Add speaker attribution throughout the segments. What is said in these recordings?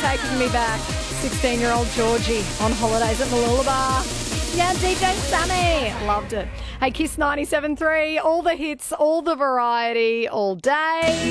Speaker 1: taking me back. 16-year-old Georgie on holidays at Mooloolaba. Yeah, DJ Sammy. Loved it. Hey, Kiss 97.3, all the hits, all the variety, all day.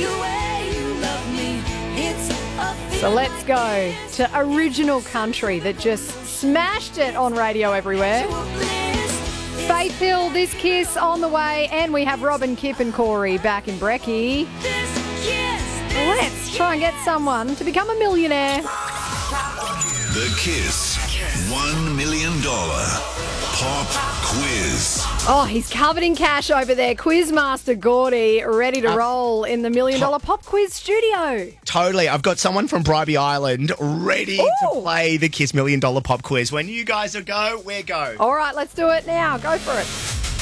Speaker 1: So let's go to original country that just smashed it on radio everywhere. Faith Hill, this Kiss on the way, and we have Robin, Kip and Corey back in Brekkie. Let's try and get someone to become a millionaire.
Speaker 2: The Kiss $1 million Pop Quiz.
Speaker 1: Oh, he's covered in cash over there. Quizmaster Gordy, ready to roll in the $1 million Pop Quiz studio.
Speaker 3: Totally. I've got someone from Bribie Island ready to play the Kiss $1 million Pop Quiz. When you guys are go, we're go.
Speaker 1: All right, let's do it now. Go for it.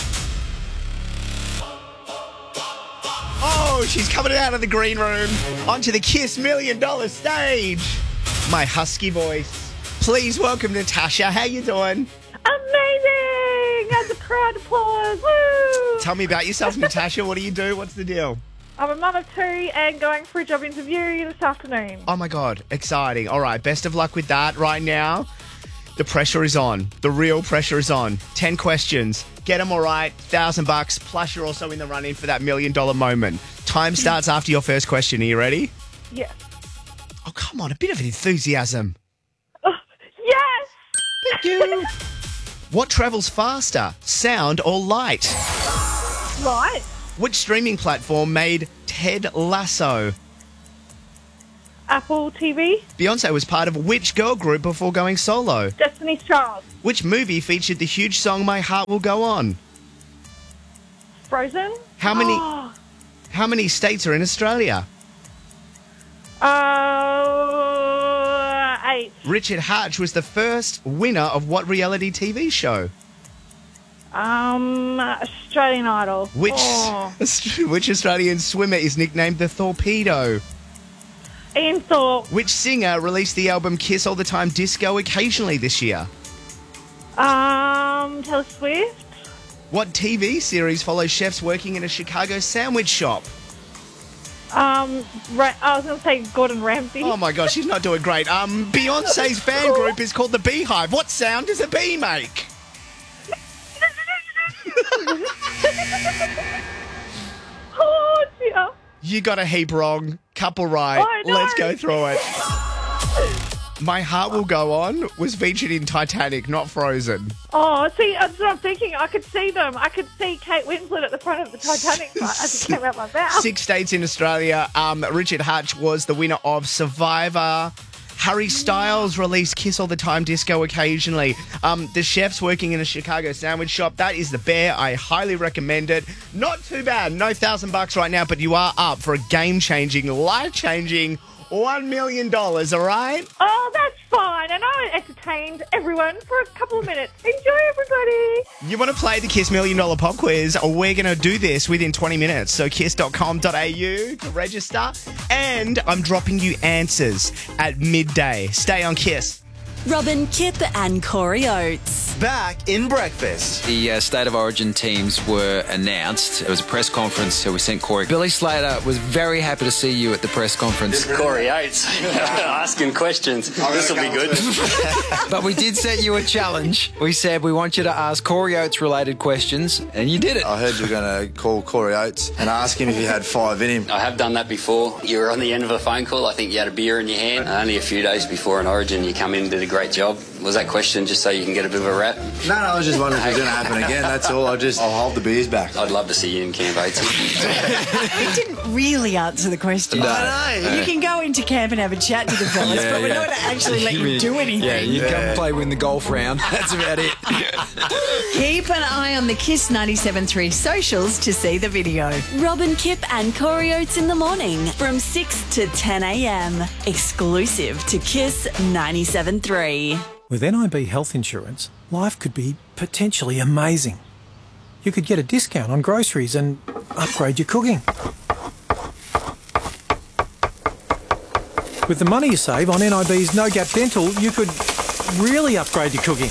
Speaker 3: Oh, she's coming out of the green room onto the Kiss $1 million stage. My husky voice. Please welcome Natasha. How you doing?
Speaker 4: Amazing! That's a crowd applause. Woo!
Speaker 3: Tell me about yourself, Natasha. What do you do? What's the deal?
Speaker 4: I'm a mum of two and going for a job interview this afternoon.
Speaker 3: Oh, my God. Exciting. All right. Best of luck with that right now. The pressure is on. The real pressure is on. 10 questions. Get them all right. $1,000 plus you're also in the running for that $1 million moment. Time starts after your first question. Are you ready?
Speaker 4: Yes.
Speaker 3: Oh, come on. A bit of enthusiasm.
Speaker 4: Yes!
Speaker 3: Thank you. What travels faster, sound or light?
Speaker 4: Right.
Speaker 3: Which streaming platform made Ted Lasso?
Speaker 4: Apple TV.
Speaker 3: Beyonce was part of which girl group before going solo?
Speaker 4: Destiny's Child.
Speaker 3: Which movie featured the huge song My Heart Will Go On?
Speaker 4: Frozen.
Speaker 3: How many states are in Australia?
Speaker 4: 8.
Speaker 3: Richard Hatch was the first winner of what reality TV show?
Speaker 4: Australian Idol.
Speaker 3: Which Australian swimmer is nicknamed the Torpedo?
Speaker 4: Ian Thorpe.
Speaker 3: Which singer released the album Kiss All the Time Disco occasionally this year?
Speaker 4: Taylor Swift.
Speaker 3: What TV series follows chefs working in a Chicago sandwich shop?
Speaker 4: I was going to say Gordon Ramsay.
Speaker 3: Oh my gosh, she's not doing great. Beyonce's fan group is called the Beehive. What sound does a bee make?
Speaker 4: Oh, dear.
Speaker 3: You got a heap wrong. Couple right.
Speaker 4: Oh, no.
Speaker 3: Let's go through it. My Heart Will Go On was featured in Titanic, not Frozen.
Speaker 4: Oh, see, that's what I'm thinking. I could see them. I could see Kate Winslet at the front of the Titanic as it came out my mouth.
Speaker 3: 6 states in Australia. Richard Hatch was the winner of Survivor. Harry Styles released Kiss All the Time Disco occasionally. The chef's working in a Chicago sandwich shop. That is The Bear. I highly recommend it. Not too bad. No $1,000 right now, but you are up for a game-changing, life-changing $1 million, all right?
Speaker 4: Oh, that's fine. And I entertained everyone for a couple of minutes. Enjoy, everybody.
Speaker 3: You want to play the Kiss $1 million Pop Quiz? We're going to do this within 20 minutes. So kiss.com.au to register. And I'm dropping you answers at midday. Stay on Kiss.
Speaker 5: Robin, Kip and Corey Oates.
Speaker 6: Back in breakfast.
Speaker 7: The State of Origin teams were announced. It was a press conference, so we sent Corey. Billy Slater was very happy to see you at the press conference.
Speaker 8: Corey Oates asking questions. This will be good.
Speaker 7: But we did set you a challenge. We said we want you to ask Corey Oates related questions, and you did it.
Speaker 6: I heard you were going to call Corey Oates and ask him if he had 5 in him.
Speaker 8: I have done that before. You were on the end of a phone call. I think you had a beer in your hand. Only a few days before an Origin, you come in and did a great job. Was that question just so you can get a bit of a rap?
Speaker 6: No, I was just wondering if it was going to happen again. That's all. I'll hold the beers back.
Speaker 8: I'd love to see you in Camp 8.
Speaker 9: We didn't really answer the question.
Speaker 6: I know.
Speaker 9: You can go into camp and have a chat to the fellas, but we're not going to actually let you do anything.
Speaker 7: Yeah, you come play win the golf round. That's about it.
Speaker 9: Keep an eye on the Kiss 97.3 socials to see the video.
Speaker 5: Robin, Kip and Corey Oates in the morning from 6 to 10 a.m. Exclusive to Kiss 97.3.
Speaker 10: With NIB Health Insurance, life could be potentially amazing. You could get a discount on groceries and upgrade your cooking. With the money you save on NIB's No Gap Dental, you could really upgrade your cooking.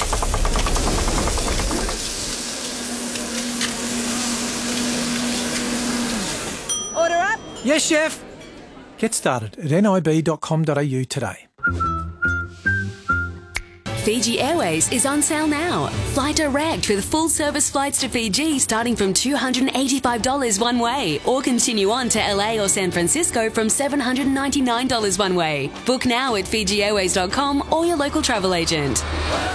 Speaker 9: Order up.
Speaker 10: Yes, chef. Get started at nib.com.au today.
Speaker 11: Fiji Airways is on sale now. Fly direct with full-service flights to Fiji starting from $285 one way, or continue on to LA or San Francisco from $799 one way. Book now at FijiAirways.com or your local travel agent.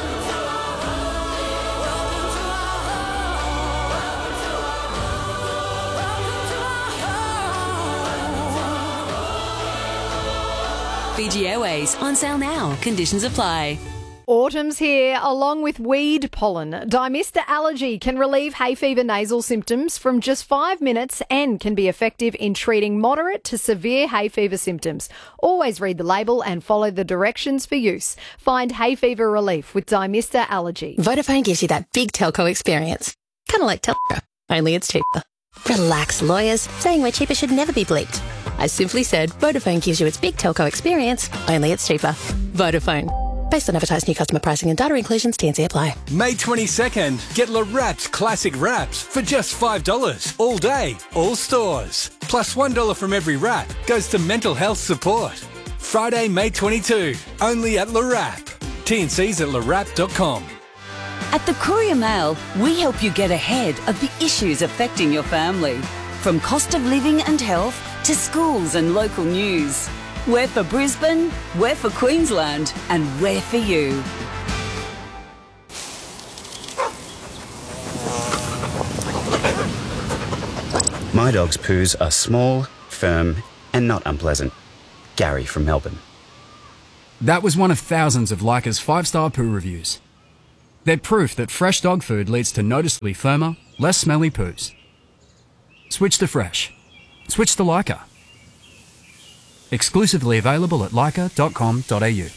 Speaker 11: Fiji Airways on sale now. Conditions apply.
Speaker 1: Autumn's here, along with weed pollen. Dymista Allergy can relieve hay fever nasal symptoms from just 5 minutes and can be effective in treating moderate to severe hay fever symptoms. Always read the label and follow the directions for use. Find hay fever relief with Dymista Allergy.
Speaker 12: Vodafone gives you that big telco experience. Kind of like Telstra, only it's cheaper. Relax, lawyers. Saying we're cheaper should never be bleeped. I simply said Vodafone gives you its big telco experience, only it's cheaper. Vodafone. Based on advertised new customer pricing and data inclusions, T&C apply.
Speaker 13: May 22nd, get La Wraps Classic Wraps for just $5 all day, all stores. Plus $1 from every wrap goes to mental health support. Friday, May 22, only at La Wrap. T&Cs at lawrap.com.
Speaker 14: At the Courier Mail, we help you get ahead of the issues affecting your family. From cost of living and health to schools and local news. We're for Brisbane, we're for Queensland, and we're for you.
Speaker 15: My dog's poos are small, firm, and not unpleasant. Gary from Melbourne.
Speaker 16: That was one of thousands of Leica's 5-star poo reviews. They're proof that fresh dog food leads to noticeably firmer, less smelly poos. Switch to fresh. Switch to Leica. Exclusively available at leica.com.au.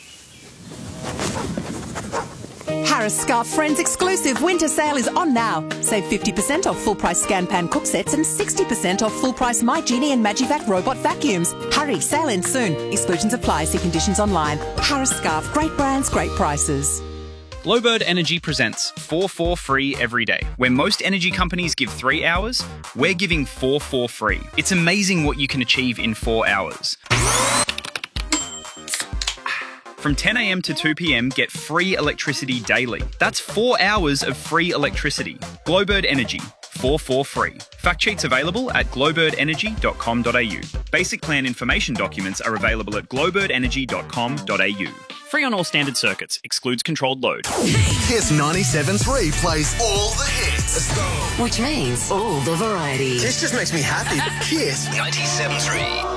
Speaker 17: Harris Scarf Friends exclusive winter sale is on now. Save 50% off full price Scan Pan cook sets and 60% off full price My Genie and Magivac robot vacuums. Hurry, sale ends soon. Exclusions apply. See conditions online. Harris Scarf, great brands, great prices.
Speaker 18: Glowbird Energy presents 4 free every day. Where most energy companies give 3 hours, we're giving 4 free. It's amazing what you can achieve in 4 hours. From 10 a.m. to 2 p.m, get free electricity daily. That's 4 hours of free electricity. Glowbird Energy, 4 free. Fact sheets available at glowbirdenergy.com.au. Basic plan information documents are available at glowbirdenergy.com.au. Free on all standard circuits. Excludes controlled load.
Speaker 2: Kiss 97.3 plays all the hits. Let's go.
Speaker 11: Which means all the variety.
Speaker 2: This just makes me happy. Kiss 97.3.